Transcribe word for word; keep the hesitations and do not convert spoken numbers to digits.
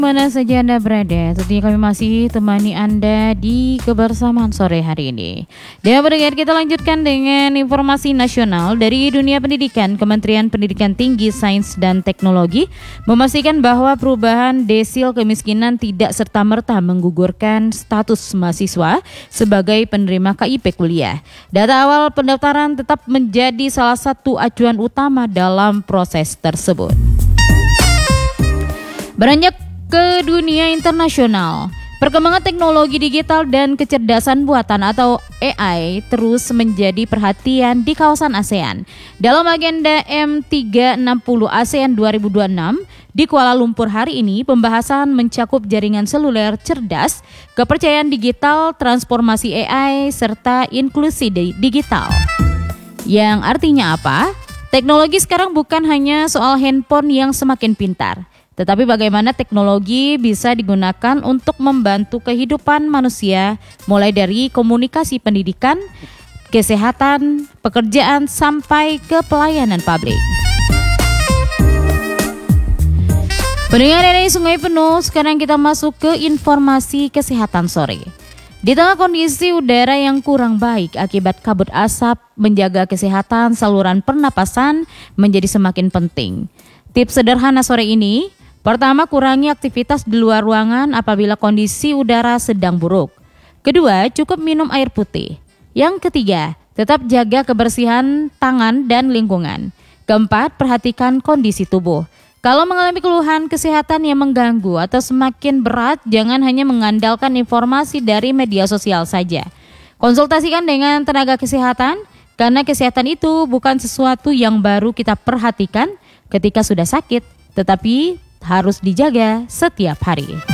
Mana saja Anda berada, tentunya kami masih temani Anda di kebersamaan sore hari ini. Dan pendengar, kita lanjutkan dengan informasi nasional dari dunia pendidikan. Kementerian Pendidikan Tinggi, Sains dan Teknologi memastikan bahwa perubahan desil kemiskinan tidak serta-merta menggugurkan status mahasiswa sebagai penerima K I P kuliah. Data awal pendaftaran tetap menjadi salah satu acuan utama dalam proses tersebut. Beranjak ke dunia internasional, perkembangan teknologi digital dan kecerdasan buatan atau A I terus menjadi perhatian di kawasan ASEAN. Dalam agenda M tiga enam nol ASEAN dua ribu dua puluh enam di Kuala Lumpur hari ini, pembahasan mencakup jaringan seluler cerdas, kepercayaan digital, transformasi A I, serta inklusi digital. Yang artinya apa? Teknologi sekarang bukan hanya soal handphone yang semakin pintar, tetapi bagaimana teknologi bisa digunakan untuk membantu kehidupan manusia, mulai dari komunikasi, pendidikan, kesehatan, pekerjaan, sampai ke pelayanan publik. Pendengar R R I Sungai Penuh, sekarang kita masuk ke informasi kesehatan sore. Di tengah kondisi udara yang kurang baik akibat kabut asap, menjaga kesehatan saluran pernapasan menjadi semakin penting. Tips sederhana sore ini: pertama, kurangi aktivitas di luar ruangan apabila kondisi udara sedang buruk. Kedua, cukup minum air putih. Yang ketiga, tetap jaga kebersihan tangan dan lingkungan. Keempat, perhatikan kondisi tubuh. Kalau mengalami keluhan kesehatan yang mengganggu atau semakin berat, jangan hanya mengandalkan informasi dari media sosial saja. Konsultasikan dengan tenaga kesehatan, karena kesehatan itu bukan sesuatu yang baru kita perhatikan ketika sudah sakit, tetapi harus dijaga setiap hari.